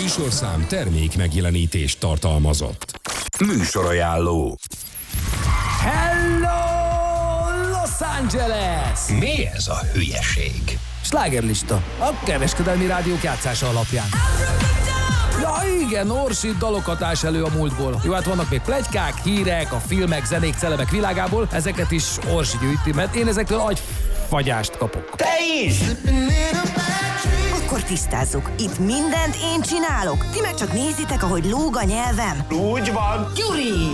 műsorszám termék megjelenítést tartalmazott. Műsorajánló. Hello, Los Angeles! Mi ez a hülyeség? Slágerlista, a kereskedelmi rádiók játszása alapján. Ja igen, Orsi dalokat ás elő a múltból. Jó, hát vannak még pletykák, hírek, a filmek, zenék, celebek világából. Ezeket is Orsi gyűjti, mert én ezektől agyfagyást kapok. Te is! Akkor tisztázzuk. Itt mindent én csinálok. Ti meg csak nézitek, ahogy lóg a nyelvem. Úgy van. Gyuri!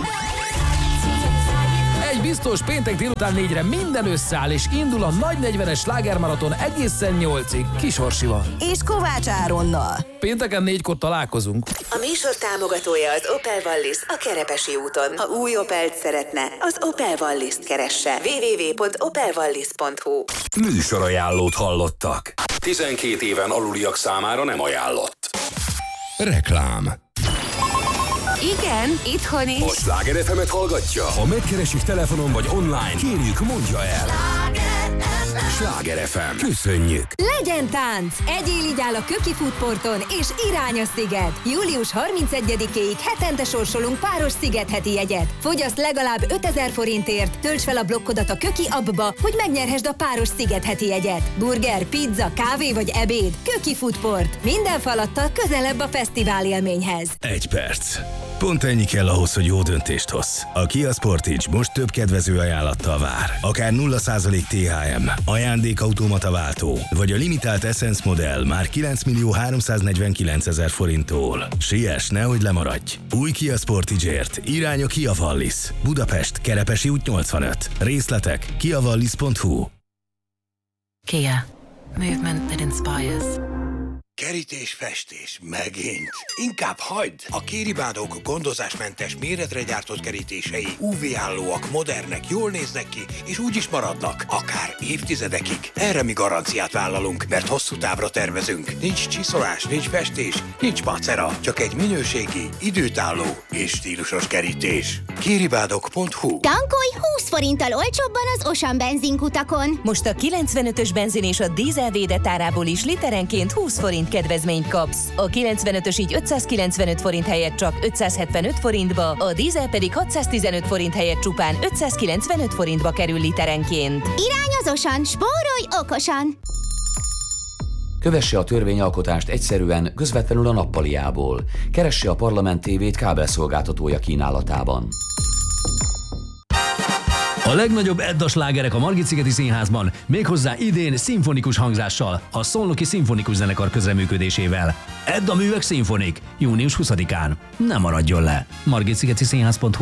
Egy biztos, péntek délután 4-re minden összeáll, és indul a nagy 40-es slágermaraton egészen 8-ig Kis Orsival. És Kovács Áronnal. Pénteken 4-kor találkozunk. A műsor támogatója az Opel Wallis a Kerepesi úton. Ha új Opelt szeretne, az Opel Wallis-t keresse. www.opelwallis.hu. Műsorajánlót hallottak. 12 éven aluliak számára nem ajánlott. Reklám. Igen, itthon is. A Sláger FM-et hallgatja? Ha megkeresik telefonon vagy online, kérjük, mondja el. Sláger FM. Köszönjük. Legyen tánc! Egyél így áll a Köki Foodporton és irány a sziget. Július 31-éig hetente sorsolunk páros szigetheti jegyet. Fogyaszt legalább 5000 forintért, tölts fel a blokkodat a Köki appba, hogy megnyerhesd a páros szigetheti jegyet. Burger, pizza, kávé vagy ebéd. Köki Foodport. Minden falattal közelebb a fesztivál élményhez. 1 perc. Pont ennyi kell ahhoz, hogy jó döntést hozz. A Kia Sportage most több kedvező ajánlattal vár. Akár 0% THM, ajándékautomata váltó, vagy a limitált Essence modell már 9.349.000 forinttól. Siess, nehogy lemaradj! Új Kia Sportage-ért irány a Kia Wallis. Budapest, Kerepesi út 85. Részletek kiavallis.hu. Kia. Movement that inspires. Kerítés, festés, megint. Inkább hagyd! A Kéribádók gondozásmentes méretre gyártott kerítései UV-állóak, modernek, jól néznek ki, és úgy is maradnak, akár évtizedekig. Erre mi garanciát vállalunk, mert hosszú távra tervezünk. Nincs csiszolás, nincs festés, nincs macera, csak egy minőségi, időtálló és stílusos kerítés. Kéribádok.hu. Tankolj 20 forinttal olcsóbban az Osan benzinkutakon. Most a 95-ös benzin és a dízel védett árából is literenként 20 forint kedvezményt kapsz. A 95-ös így 595 forint helyett csak 575 forintba, a dízel pedig 615 forint helyett csupán 595 forintba kerül literenként. Irány az Osan, spórolj okosan! Kövesse a törvényalkotást egyszerűen, közvetlenül a nappaliából. Keresse a Parlament TV-t kábelszolgáltatója kínálatában. A legnagyobb Edda slágerek a Margit-szigeti Színházban, méghozzá idén szimfonikus hangzással, a Szolnoki Szimfonikus Zenekar közreműködésével. Edda művek szimfonik, június 20-án. Ne maradjon le! margitszigetiszínház.hu.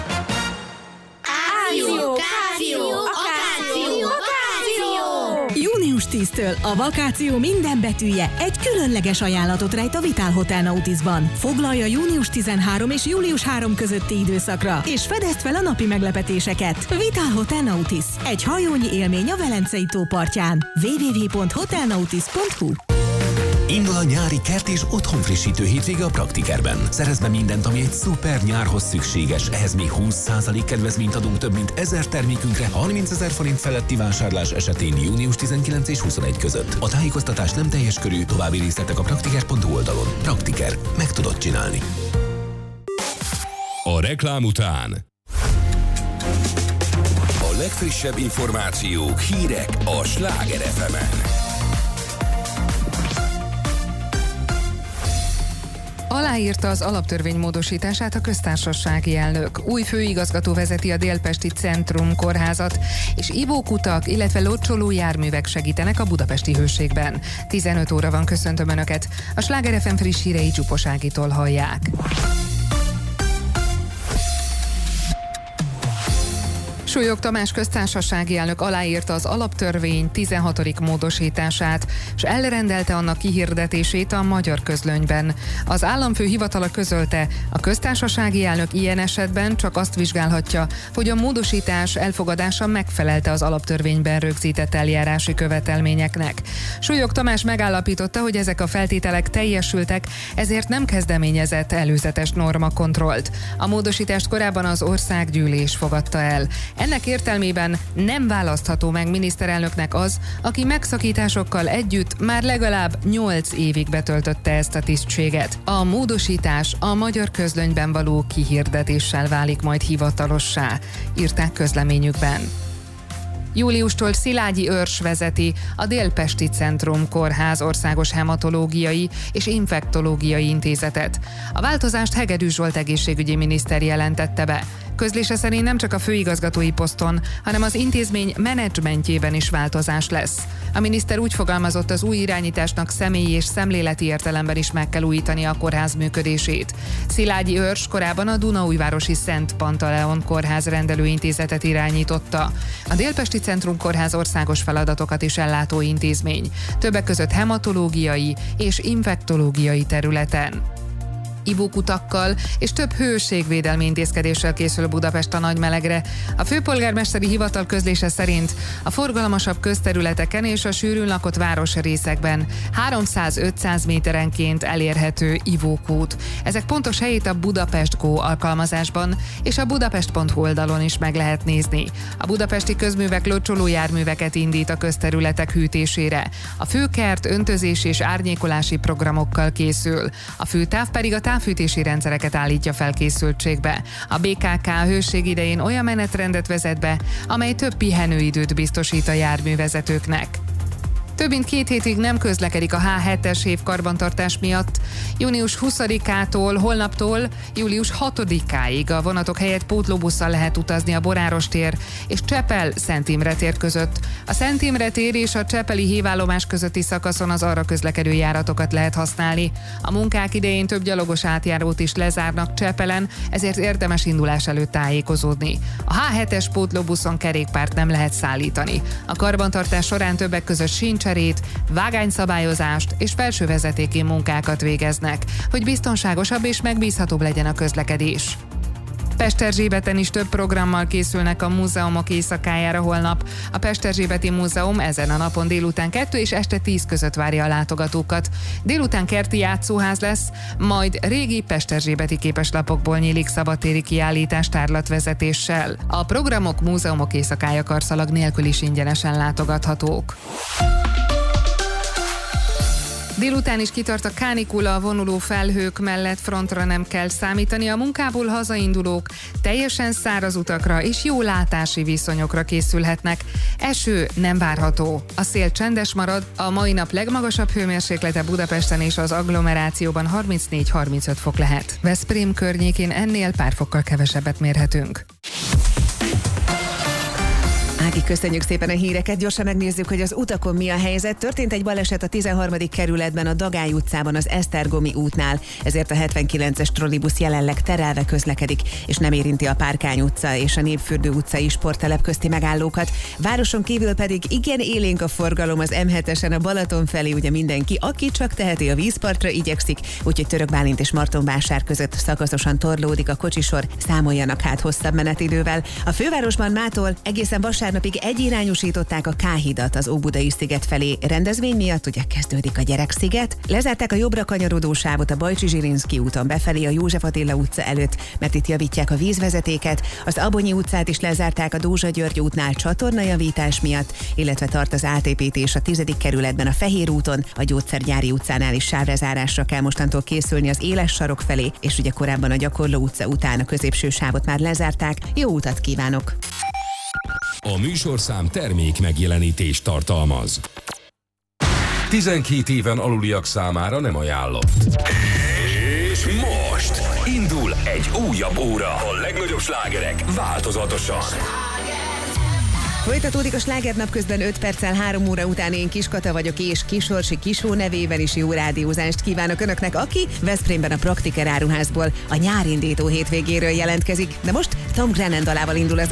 Június 10-től a vakáció minden betűje egy különleges ajánlatot rejt a Vitál Hotel Nautisban. Foglalja június 13 és július 3 közötti időszakra, és fedezd fel a napi meglepetéseket. Vitál Hotel Nautis. Egy hajónyi élmény a Velencei tó partján. www.hotelnautis.hu. Indul a nyári kert és otthonfrissítő hétvége a Praktikerben. Szerezd be mindent, ami egy szuper nyárhoz szükséges. Ehhez még 20% kedvezményt adunk több mint 1000 termékünkre 30.000 forint feletti vásárlás esetén június 19 és 21 között. A tájékoztatás nem teljes körű, további részletek a praktiker.hu oldalon. Praktiker. Meg tudod csinálni. A reklám után a legfrissebb információk, hírek a Sláger FM-en. Aláírta az alaptörvény módosítását a köztársasági elnök. Új főigazgató vezeti a Délpesti Centrum kórházat, és ivókutak, illetve locsoló járművek segítenek a budapesti hőségben. 15 óra van, köszöntöm Önöket. A Sláger FM friss hírei Csupos Ágitól hallják. Súlyog Tamás köztársasági elnök aláírta az alaptörvény 16. módosítását, és elrendelte annak kihirdetését a Magyar Közlönyben. Az államfő hivatala közölte, a köztársasági elnök ilyen esetben csak azt vizsgálhatja, hogy a módosítás elfogadása megfelelte az alaptörvényben rögzített eljárási követelményeknek. Súlyog Tamás megállapította, hogy ezek a feltételek teljesültek, ezért nem kezdeményezett előzetes normakontrollt. A módosítást korábban az Országgyűlés fogadta el. Ennek értelmében nem választható meg miniszterelnöknek az, aki megszakításokkal együtt már legalább 8 évig betöltötte ezt a tisztséget. A módosítás a Magyar Közlönyben való kihirdetéssel válik majd hivatalossá, írták közleményükben. Júliustól Szilágyi Őrs vezeti a Délpesti Centrum Kórház Országos Hematológiai és Infektológiai Intézetet. A változást Hegedűs Zsolt egészségügyi miniszter jelentette be. Közlése szerint nem csak a főigazgatói poszton, hanem az intézmény menedzsmentjében is változás lesz. A miniszter úgy fogalmazott, az új irányításnak személyi és szemléleti értelemben is meg kell újítani a kórház működését. Szilágyi Őrs korábban a Dunaújvárosi Szent Pantaleon Kórház rendelőintézetet irányította. A Délpesti Centrum Kórház országos feladatokat is ellátó intézmény, többek között hematológiai és infektológiai területen. Ivókutakkal és több hőségvédelmi intézkedéssel készül Budapest a nagymelegre. A főpolgármesteri hivatal közlése szerint a forgalmasabb közterületeken és a sűrűn lakott városrészekben 300-500 méterenként elérhető ivókút. Ezek pontos helyét a Budapest Go alkalmazásban és a budapest.hu oldalon is meg lehet nézni. A budapesti közművek locsolójárműveket indít a közterületek hűtésére. A főkert, öntözés és árnyékolási programokkal készül. A főtáv pedig a távfűtési rendszereket állítja felkészültségbe. A BKK hőség idején olyan menetrendet vezet be, amely több pihenőidőt biztosít a járművezetőknek. Több mint 2 hétig nem közlekedik a H7-es év karbantartás miatt. Június 20-ától, holnaptól július 6-áig a vonatok helyett pótlóbusszal lehet utazni a Boráros tér és Csepel-Szent Imre tér között. A Szent Imre tér és a csepeli hévállomás közötti szakaszon az arra közlekedő járatokat lehet használni. A munkák idején több gyalogos átjárót is lezárnak Csepelen, ezért érdemes indulás előtt tájékozódni. A H7-es pótlóbuszon kerékpárt nem lehet szállítani. A karbantartás során többek között cserét, vágányszabályozást és felsővezetéki munkákat végeznek, hogy biztonságosabb és megbízhatóbb legyen a közlekedés. Pesterzsébeten is több programmal készülnek a múzeumok éjszakájára holnap. A Pesterzsébeti Múzeum ezen a napon délután 2 és este 10 között várja a látogatókat. Délután kerti játszóház lesz, majd régi pesterzsébeti képeslapokból nyílik szabadtéri kiállítás tárlatvezetéssel. A programok múzeumok éjszakája karszalag nélkül is ingyenesen látogathatók. Délután is kitart a kánikula, a vonuló felhők mellett frontra nem kell számítani. A munkából hazaindulók teljesen száraz utakra és jó látási viszonyokra készülhetnek. Eső nem várható. A szél csendes marad, a mai nap legmagasabb hőmérséklete Budapesten és az agglomerációban 34-35 fok lehet. Veszprém környékén ennél pár fokkal kevesebbet mérhetünk. Ági, köszönjük szépen a híreket. Gyorsan megnézzük, hogy az utakon mi a helyzet. Történt egy baleset a 13. kerületben, a Dagály utcában, az Esztergomi útnál. Ezért a 79-es trollibusz jelenleg terelve közlekedik, és nem érinti a Párkány utca és a Népfürdő utcai sporttelep közti megállókat. Városon kívül pedig igen élénk a forgalom az M7-esen a Balaton felé, ugye mindenki, aki csak teheti, a vízpartra igyekszik, úgyhogy Török Bálint és Martonvásár között szakaszosan torlódik a kocsisor, számoljanak hát hosszabb menetidővel. A fővárosban mától egészen vasárnapig egyirányosították a K-hidat az Óbudai sziget felé. Rendezvény miatt ugye kezdődik a Gyereksziget. Lezárták a jobbra kanyarodó sávot a Bajcsi-Zsilinszky úton befelé a József Attila utca előtt, mert itt javítják a vízvezetéket. Az Abonyi utcát is lezárták a Dózsa György útnál csatornajavítás miatt, illetve tart az átépítés a 10. kerületben a Fehér úton, a Gyógyszergyári utcánál is sávlezárásra kell mostantól készülni az Éles sarok felé, és ugye korábban a Gyakorló utca után a középső sávot már lezárták. Jó utat kívánok! A műsorszám termék megjelenítést tartalmaz. 12 éven aluliak számára nem ajánlott. És most indul egy újabb óra. A legnagyobb slágerek változatosan. Folytatódik a slágernap, közben 5 perccel 3 óra után én Kiskata vagyok, és Kisorsi Kisó nevében is jó rádiózást kívánok önöknek, aki Veszprémben a Praktiker áruházból a nyárindító hétvégéről jelentkezik. De most Tom Grennan dalával indul az